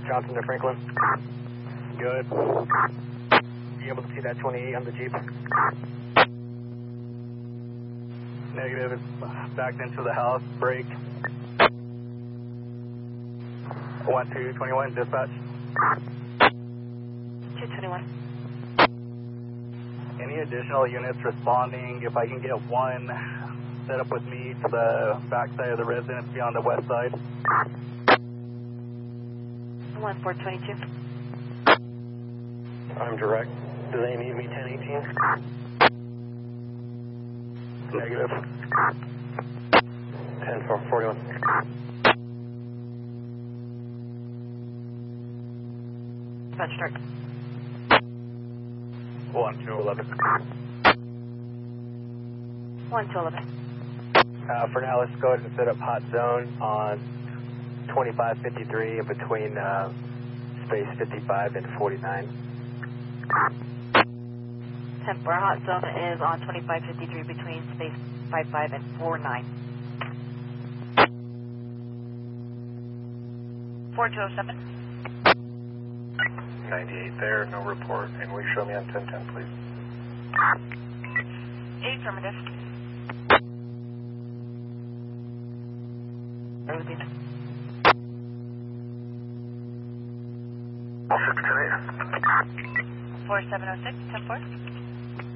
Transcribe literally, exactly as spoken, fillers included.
Johnson to Franklin. Good. You able to see that twenty-eight on the Jeep? Negative. It's backed into the house. Brake. one two twenty-one, dispatch. two twenty-one. Any additional units responding? If I can get one set up with me to the back side of the residence beyond the west side. one four twenty-two. I'm direct. Do they need me ten eighteen? Negative. ten four forty-one. Dispatch start. one two eleven. one two eleven. Uh, for now, let's go ahead and set up hot zone on twenty-five fifty-three in between uh, space fifty-five and forty-nine. Temp, our hot zone is on twenty-five fifty-three between space fifty-five and forty-nine. four two oh seven. ninety-eight there, no report. And will you show me on ten ten, please? Affirmative. four seven oh six, ten four.